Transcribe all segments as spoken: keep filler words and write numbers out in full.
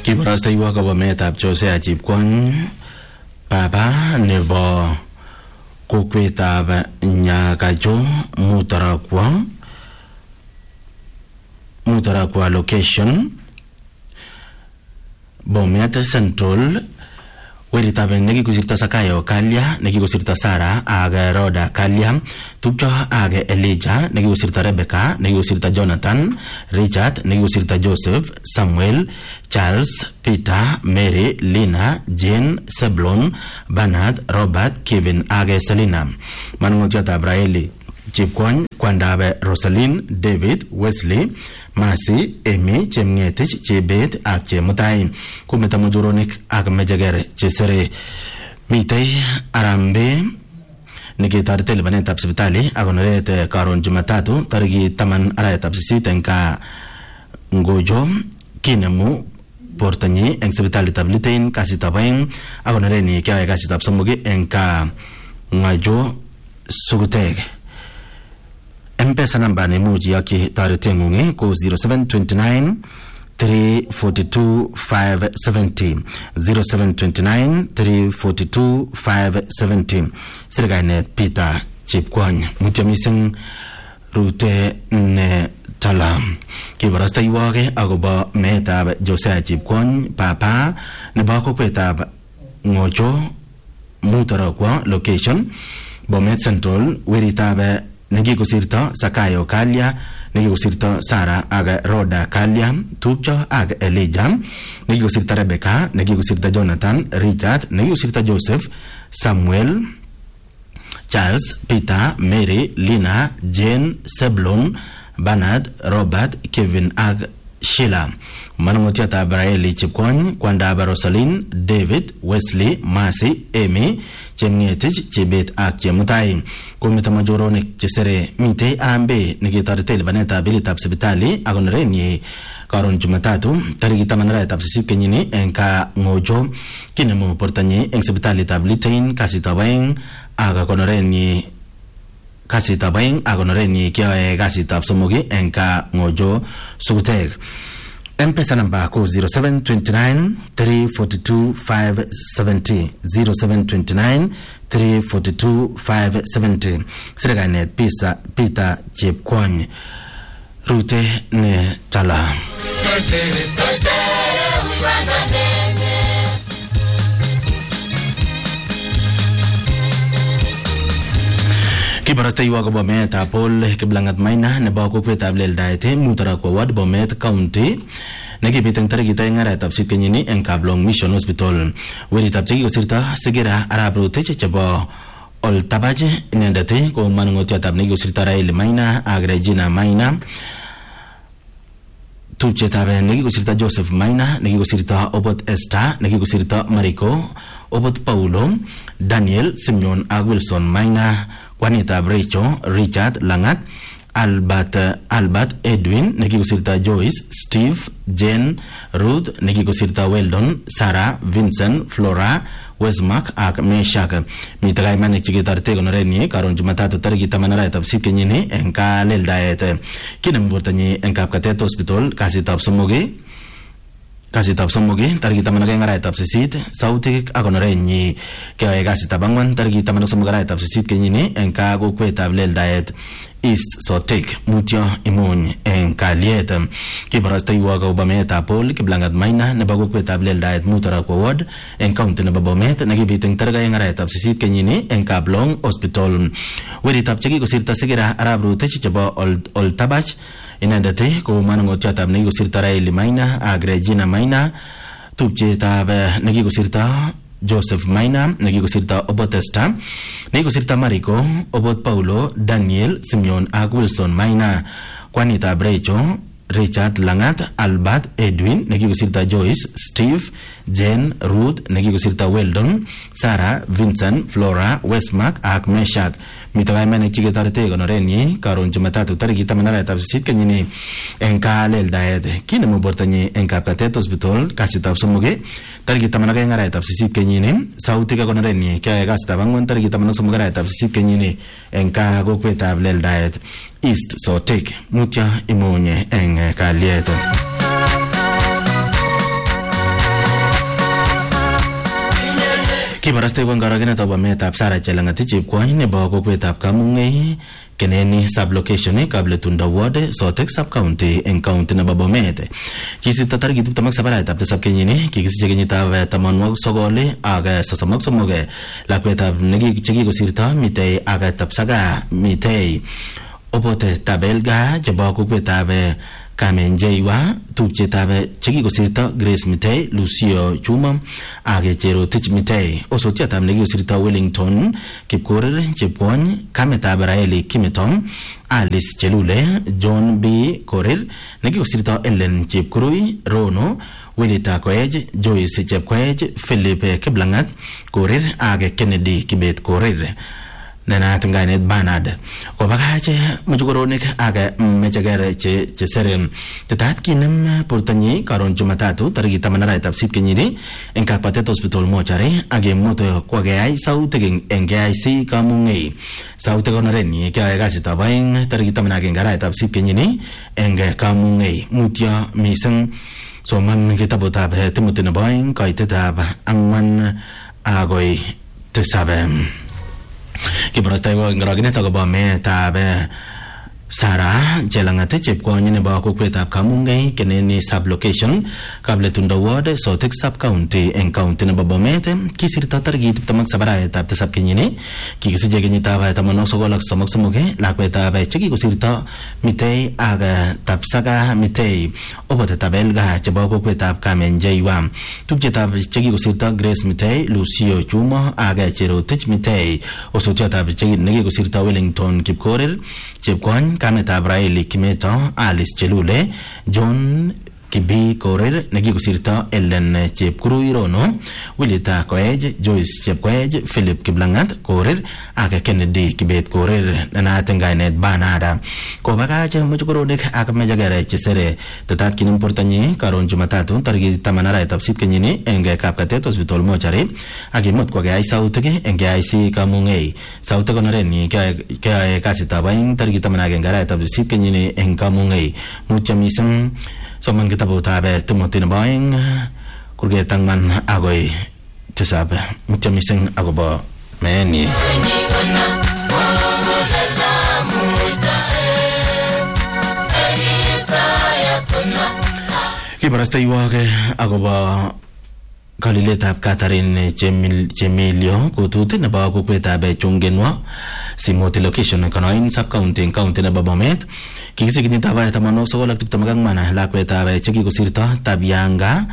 Kibarastaiwa akobo meetab Josea Chepkwony baba nebo kokwetab Nyagajo Mutarakwa Mutarakwa location Bomet Central weritab nekikosirto Sakayo Kalya nekikosirto Sara age Roda Kalya tupcho age Elijah nekikosirto Rebecca nekikosirto Jonathan Richard nekikosirto Joseph Samuel Charles Peter Mary Lina Jane Seblon Bernard Robert Kevin age Selina manungotiotab Raeli Chepkwony kwandabe Rosaline David Wesley Masi Emi Chemngetich Chebet ak Chemutai kumeta mujoronik ak Mejeger Chesere mitei arambe nikitarete libanetab sipitali akonoret karon Jumatatu tariki taman arawetab sisit eng ka Ngojo kinemu portanyi eng sipitalitab Litein kasitab aeng akonoreni kyae kasitab somok eng ka Ngajo Sugutek. M-Pesa namba ni muji yaki tarete ngunge ko zero seven two nine three four two five seven zero zero seven two nine three four two five seven zero Sirgainet Peter Chepkwony mutamising rute ne tala kibarasta iwage agoba meetab Josea Chepkwony papa nebo kokwetab Ngojo Mutarakwa location Bomet Central weritab nekikosirto Sakayo Kalya nekikosirto Sara ag Roda Kalya tupcho ag Elijah nekikosirto Rebecca nekikosirto Jonathan Richard nekikosirto Joseph Samuel Charles Peter Mary Lina Jane Seblon Bernard Robert Kevin ag Sheila manungotiata Raeli Chepkwony kwandaba Rosaline David Wesley Masi Amy Chemngetich Chebet ak Chemutai kumita majoronik Chesere mitei arambe nikitarete libanetab bilitab sipitali akonorenyi karon Jumatatu tariki taman arawetab sisit kenyini eng ka Ngojo kinemu portanyi eng sipitalitab Litein kasitab aeng ak akonorenyi kasitab aeng akonorenyi kyae kasitab somok eng ka Ngojo Sugutek. M-Pesa namba ko zero seven two nine three four two five seven zero zero seven two nine three four two five seven zero Sirgainet Pisa Peter Chepkwony rute ne tala kibarastaiwa ko Bomet Apol Kiblangat Maina nebo kokwetab Leldaete Mutarakwa Ward Bomet County nekibiteng tariki taeng arawetab sisit kenyini eng Kablong Mission Hospital weritab chekikosirto Sigira Arap Rotich chebo Oltabach inendet ko manungotiotab nekikosirto Raeli Maina ak Regina Maina tupchetab nekikosirto Joseph Maina nekikosirto Obot Esther nekikosirto Mariko Obot Paulo Daniel Simeon ak Wilson Maina kwanitab Rachel Richard Langat Albert Albert Edwin nekikosirta Joyce Steve Jane Ruth nekikosirta Weldon Sarah Vincent Flora Westmark ak Meshak mitagay man chikitarte konoreni karon Jumatatu tariki taman arawetab sisit kenyini eng ka Leldaet kinambortanyi eng Kapkatet Hospital kasitab somogi kasitab somogi tariki taman ak aeng arawetab sisit sautik akonorenyi kyae kasitab angwan tariki taman ak somok arawetab sisit kenyini eng ka kokwetab Leldaet East Sotik mutyo imuny eng kalyet kibarastaiwa ko Bomet Apol Kiblangat Maina nebo kokwetab Leldaet Mutarakwa Ward eng county nebo Bomet nekibiteng tarika eng arawetab sisit kenyini eng Kablong Hospital weritab chekikosirto Sigira Arap Rotich chebo Oltabach inendet ko manungotiotab nekikosirto Raeli Maina ak Regina Maina tupchetab nekikosirto Joseph Maina nekikosirto Obot Esther nekikosirto Mariko Obot Paulo Daniel Simeon ak Wilson Maina kwanitab Rachel Richard Langat Albert Edwin nekikosirto Joyce Steve Jane Ruth nekikosirto Weldon Sarah Vincent Flora Westmark ak Meshak mitagay man chiketarete konorenyi karon Jumatatu tariki taman arawetab sisit kenyini eng ka Leldaet kinemu bortanyi eng Kapkatet Hospital kasitab somok tariki taman ak aeng arawetab sisit kenyini sautik konorenyi kyae kasitab angwan tariki taman ak somok arawetab sisit kenyini eng ka kokwetab Leldaet East Sotik mutya imunye eng kalyet Kibaraste kwa ngaragenet akobo meetab Sarah Chelangat chepkwony nebo kokwetab Kamung'ei Keneni sublocation Kabletunda ward Sotek subcounty eng county nebo Bomet. Kisirto tarikit tiptem ak saba arawetab tisab kenyini, kikisiche kenyitab tamanwokik sokol ak sosom ak somok lakwetab chekikosirto mitei ak Tapsaga mitei Obote Tabelga chebo kokwetab Kamenjeiwa, tupchetab chekikosirto Grace Mitei, Lucio Chuma ak Cherotich Mitei. Osotiatab nekikosirto Wellington Kipkorir chepkwony, kametab Raeli Kimetong, Alice Chelule, John B. Korir, nekikosirto Ellen Chepkurui, Rono, Willita Koech, Joyce Chepkoech, Philip Kiblangat Korir ak Kennedy Kibet Korir. Nenat ngainet Bernard kobakache mujugoronik ak mecheger che che serem tetat kinem portanyi karon Jumatatu tarikit taman arawetab sisit kenyini eng Kakwatet Hospital mochari ak emoto kwageyai sautik eng K I C Kamung'ei. Sautik konoreni kyae kasitab aeng tarikit taman ak agenge arawetab sisit kenyini eng Kamung'ei. Mutyo mising soman kitabutab Timothy nebo aeng kaitetab ang'wan agoi tisab. Kibarastoi ko ngaraginet akobo meetab Sarah Chelangat chepkwony nebo kokwetab Kamung'ei Keneni sublocation Kabletunda ward Sotek subcounty eng county nebo Bomet. Kisirto tarikit tiptem ak saba arawetab tisab kenyini, kikisiche kenyitab tamanwokik sokol ak sosom ak somok lakwetab chekikosirto Mitei ak Tapsaga Mitei, Obote Tabelga chebo kokwetab Kamenjeiwa, tupchetab chekikosirto Grace Mitei, Lucio Chuma ak Cherotich Mitei. Osotiatab nekikosirto Wellington Kipkorir chepkwony, kametab Raeli Kimeto, Alice Chelule, John Kibi Korir, nekikosirto Ellen Chepkurui Rono, Willita Koech, Joyce Chepkoech, Philip Kiblangat Korir ak Kennedy Kibet Korir. Nenat ngainet Bernard kobakach mujugoronik ak mejagere chesere tetat kinem portanyi karon Jumatatu tarikit taman arawetab sisit kenyini eng Kapkatet Hospital mochari ak imut kwakeyai sautik eng K I C Kamung'ei. Sautik konoreni kyae kasitab aeng tarikit taman ak agenge arawetab sisit kenyini eng Kamung'ei. Mutyo mising soman kitabutab Timothy nebo aeng kurget ang'wan agoi tisab. Mutyo mising akobo meeni. Kibarasteiwok akobo kaliletab Catherine Chemilio Kutut nebo kokwetab Chungenwa Simoti location konoin subcounty eng county nebo Bomet. Kikisiche kenyitab tamanwokik sokol ak tiptem ak ang'wan lakwetab chekikosirto Tabianga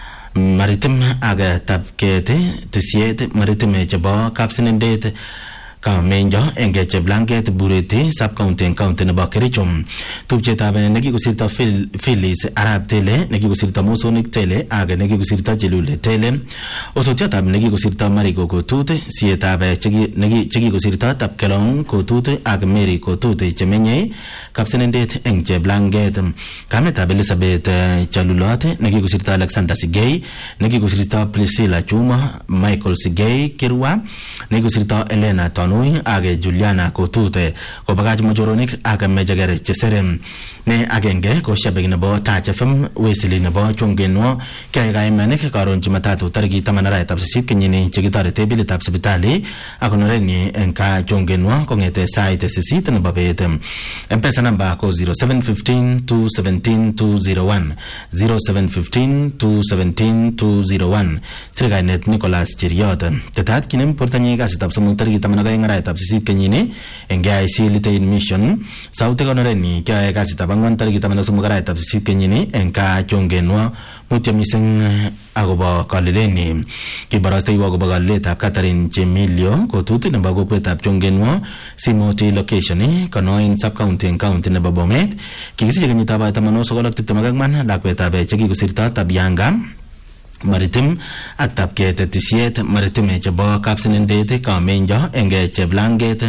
Maritim ak Tapket Tisiet Maritim chebo Kapsinendet Kamenjo eng Cheblanget Bureti subcounty eng county nebo Kericho. Tupchetab nekikosirto Phyllis Arap Tele, nekikosirto Mosonik Tele ak nekikosirto Chelule Tele. Osotiatab nekikosirto Mariko Kotut, sietab chekikosirto Tapkelong Kotut ak Mary Kotut chemenye Kapsinendet eng Cheblanget. Kametab Elizabeth Chalulot, nekikosirto Alexander Sigei, nekikosirto Priscilla Chuma, Michael Sigei Kirwa, nekikosirto Elena Tonu ak Juliana Kotute. Kobakach mojoronik ak mejagere cheserem. Ne agenge ko shabik nebo Touch F M Wesley nebo Chungenwa kyae kaimanik karon Jumatatu tarikit taman arawetab sisit kenyini chekitorete bilitab sipitali ak konoreni eng ka Chungenwa kong'ete sait sisit nebo bet. M-Pesa namba ko zero seven one five two one seven two zero one zero seven one five two one seven two zero one. Sirikainet Nicholas Cheriot. Tetat kinem portanyi kasitab somok tarikit taman ak aeng arawetab sisit kenyini eng K I C Litein Mission. Sautik konoreni kyae kasitab ang'wan tarikit taman ak somok arawetab sisit kenyini eng ka Chongenwa. Mutyo mising akobo kalileni. Kibarasteiwok akobo kaliletab Catherine Chemilio Kotut nebo kokwetab Chongenwa Simoti location konoin subcounty eng county nebo Bomet. Kikisiche kenyitab tamanwokik sokol ak tiptem ak ang'wan lakwetab chekikosirto Tabianga Maritim ak Tapket Tisiet Maritim chebo Kapsinendet Kamenjo eng Cheblanget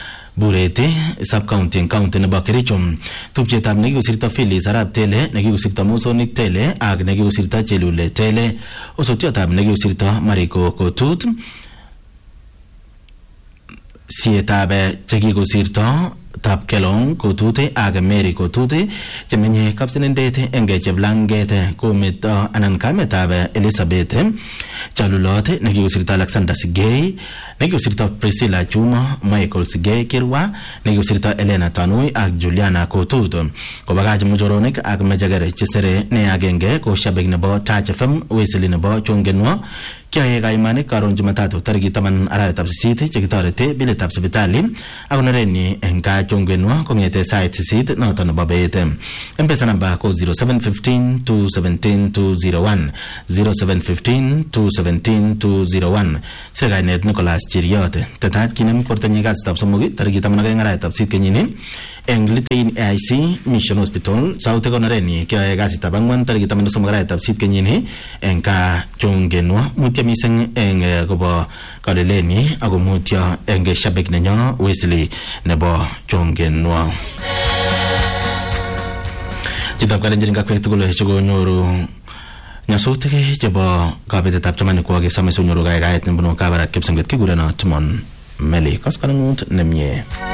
Bureti subcounty eng county nebo Kericho. Tupchetab nekikosirto Phyllis Arap Tele, nekikosirto Mosonik Tele ak nekikosirto Chelule Tele. Osotiatab nekikosirto Mariko Kotut, sietab chekikosirto Tap Kelong Kotute ag Mary Kotute chemenye kapsinendete enge cheblangete komito anan kametabe Elizabeth Chalulote nekigusirta Alexander Sigei nekigusirta Priscilla Chuma Michael Sigei Kirwa nekigusirta Elena Tanui ag Juliana Kotuto kobagaji mujoronik ag mejagere chisere ne agenge ko shabik nebo Touch F M Wesley nebo Chongenwa kya ga imani karon Jumatatu tariki taman aratab sisit chekitorete biletab sipitali agonereni enka Chongenwa kongete site sisit noton nebo bet mpesa namba ko zero seven one five two one seven two zero one zero seven one five two one seven two zero one Sergainet Nicholas Chiriote tatat kinem portanyi gastab somogi tariki taman aratab sisit kenyini Englitain A I C Mission Hospital South Gonereni kya gasita bangwan tariki taman aratab sisit kenyini enka Chongenwa mutya mising eng gobo kaleleni ago mutya eng shabik nenyo Wesley nebo Chongenwa Chitap kalenjin kakwek tugul chugo nyoru nyasutik chebo kabetetab chamanik same sunyoru gaigait nembuno kabarak kipsangit kigureno Timon Meli kaskanut nemye